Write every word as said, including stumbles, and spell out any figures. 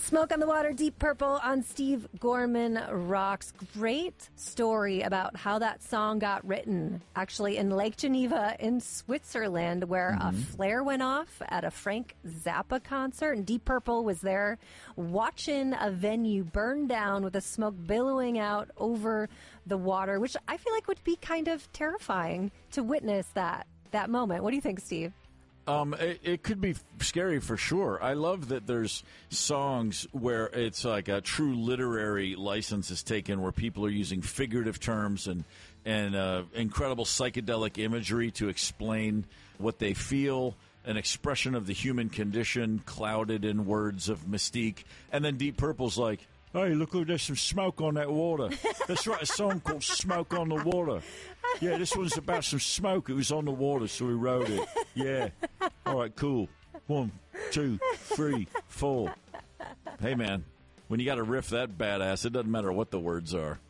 Smoke on the Water, Deep Purple on Steve Gorman Rocks. Great story about how that song got written, actually in Lake Geneva in Switzerland, where mm-hmm. a flare went off at a Frank Zappa concert, and Deep Purple was there watching a venue burn down with the smoke billowing out over the water, which I feel like would be kind of terrifying to witness that that moment. What do you think, Steve? Um, it, it could be scary for sure. I love that there's songs where it's like a true literary license is taken, where people are using figurative terms and and uh, incredible psychedelic imagery to explain what they feel, an expression of the human condition clouded in words of mystique. And then Deep Purple's like, hey, look, there's some smoke on that water. Let's write a song called Smoke on the Water. Yeah, this one's about some smoke. It was on the water, so we wrote it. Yeah. All right, cool. One, two, three, four. Hey, man, when you got a riff that badass, it doesn't matter what the words are.